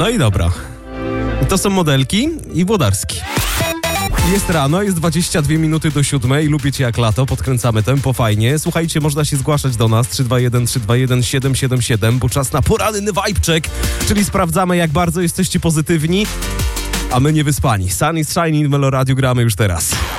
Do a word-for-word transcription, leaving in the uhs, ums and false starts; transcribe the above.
No i dobra. To są Modelki i Włodarski. Jest rano, jest dwadzieścia dwie minuty do siódmej. Lubię cię jak lato, podkręcamy tempo fajnie. Słuchajcie, można się zgłaszać do nas trzy dwa jeden trzy dwa jeden siedem siedem siedem, bo czas na poranny vibe check, czyli sprawdzamy, jak bardzo jesteście pozytywni, a my niewyspani. Sun is shining w Meloradiu gramy już teraz.